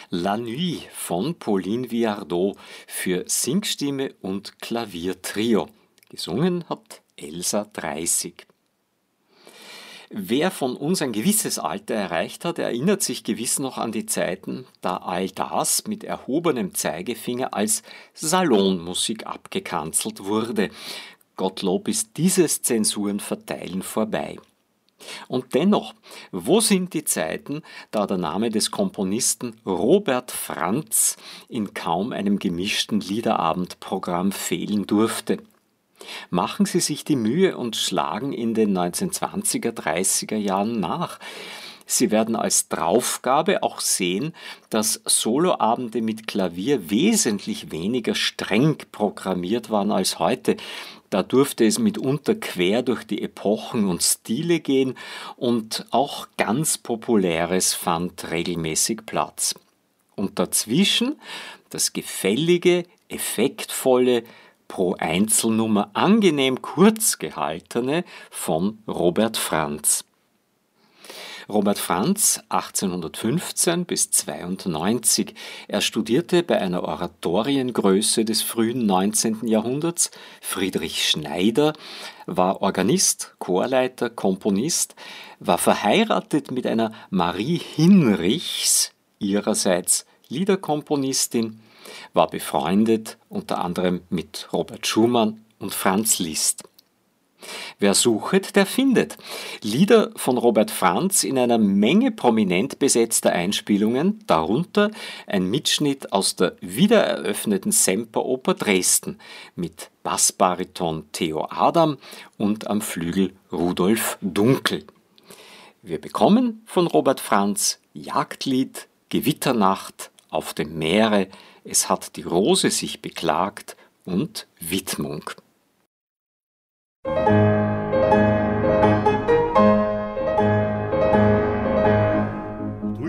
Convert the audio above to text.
La Nuit von Pauline Viardot für Singstimme und Klaviertrio. Gesungen hat Elsa Dreissig. Wer von uns ein gewisses Alter erreicht hat, erinnert sich gewiss noch an die Zeiten, da all das mit erhobenem Zeigefinger als Salonmusik abgekanzelt wurde. Gottlob ist dieses Zensurenverteilen vorbei. Und dennoch, wo sind die Zeiten, da der Name des Komponisten Robert Franz in kaum einem gemischten Liederabendprogramm fehlen durfte? Machen Sie sich die Mühe und schlagen in den 1920er, 30er Jahren nach. Sie werden als Draufgabe auch sehen, dass Soloabende mit Klavier wesentlich weniger streng programmiert waren als heute. Da durfte es mitunter quer durch die Epochen und Stile gehen und auch ganz Populäres fand regelmäßig Platz. Und dazwischen das gefällige, effektvolle, pro Einzelnummer angenehm kurz gehaltene von Robert Franz. Robert Franz, 1815 bis 92. Er studierte bei einer Oratoriengröße des frühen 19. Jahrhunderts, Friedrich Schneider, war Organist, Chorleiter, Komponist, war verheiratet mit einer Marie Hinrichs, ihrerseits Liederkomponistin, war befreundet unter anderem mit Robert Schumann und Franz Liszt. Wer suchet, der findet. Lieder von Robert Franz in einer Menge prominent besetzter Einspielungen, darunter ein Mitschnitt aus der wiedereröffneten Semperoper Dresden mit Bassbariton Theo Adam und am Flügel Rudolf Dunkel. Wir bekommen von Robert Franz Jagdlied, Gewitternacht auf dem Meere, es hat die Rose sich beklagt und Widmung.